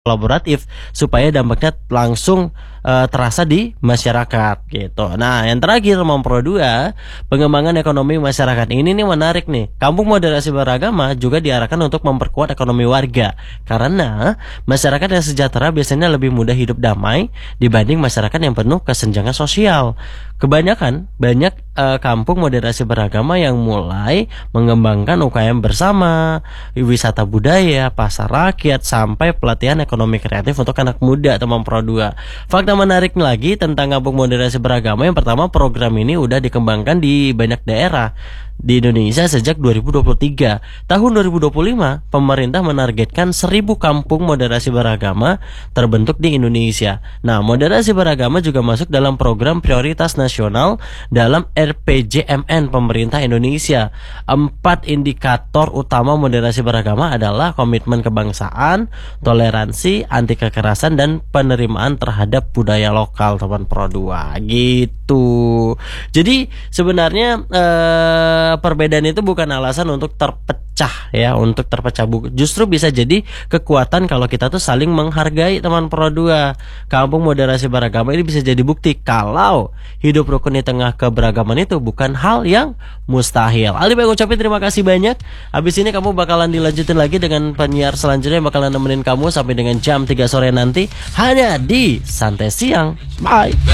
kolaboratif supaya dampaknya langsung terasa di masyarakat gitu. Nah, yang terakhir Mempro 2, pengembangan ekonomi masyarakat. Ini nih menarik nih. Kampung Moderasi Beragama juga diarahkan untuk memperkuat ekonomi warga karena masyarakat yang sejahtera biasanya lebih mudah hidup damai dibanding masyarakat yang penuh kesenjangan sosial. Banyak kampung moderasi beragama yang mulai mengembangkan UKM bersama, wisata budaya, pasar rakyat, sampai pelatihan ekonomi kreatif untuk anak muda atau Mempro 2. Fakta menarik lagi tentang kampung moderasi beragama, yang pertama, program ini udah dikembangkan di banyak daerah di Indonesia sejak 2023. Tahun 2025, pemerintah menargetkan 1000 kampung moderasi beragama terbentuk di Indonesia. Nah, moderasi beragama juga masuk dalam program prioritas nasional dalam RPJMN pemerintah Indonesia. 4 indikator utama moderasi beragama adalah komitmen kebangsaan, toleransi, anti kekerasan, dan penerimaan terhadap budaya lokal, teman Pro 2 gitu. Jadi sebenarnya perbedaan itu bukan alasan untuk terpecah ya, untuk terpecah. Justru bisa jadi kekuatan kalau kita tuh saling menghargai, teman Pro 2. Kampung moderasi beragama ini bisa jadi bukti kalau hidup rukun di tengah keberagaman itu bukan hal yang mustahil. Ali pengen ngucapin terima kasih banyak. Habis ini kamu bakalan dilanjutin lagi dengan penyiar selanjutnya yang bakalan nemenin kamu sampai dengan jam 3 sore nanti hanya di Santai Siang. Bye.